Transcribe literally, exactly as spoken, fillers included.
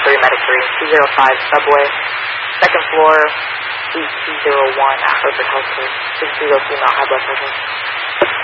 three, Medic three, two zero five, Subway. Second floor, suite two zero one at Hartford Healthcare. six zero female, high blood pressure.